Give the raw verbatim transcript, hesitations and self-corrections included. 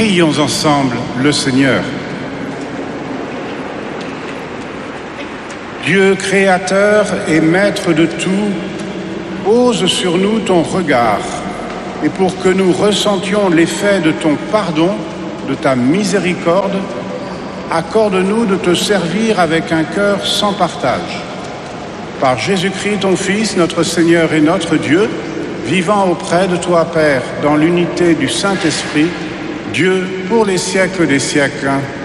Prions ensemble le Seigneur. Dieu créateur et maître de tout, pose sur nous ton regard, et pour que nous ressentions l'effet de ton pardon, de ta miséricorde, accorde-nous de te servir avec un cœur sans partage. Par Jésus-Christ, ton Fils, notre Seigneur et notre Dieu, vivant auprès de toi, Père, dans l'unité du Saint-Esprit, Dieu pour les siècles des siècles.